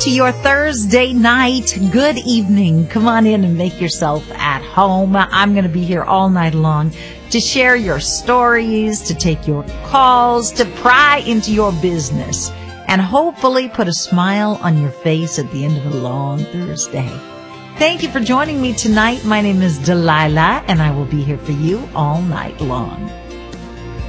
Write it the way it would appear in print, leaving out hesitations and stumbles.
to your Thursday night. Good evening. Come on in and make yourself at home. I'm going to be here all night long to share your stories, to take your calls, to pry into your business, and hopefully put a smile on your face at the end of a long Thursday. Thank you for joining me tonight. My name is Delilah, and I will be here for you all night long.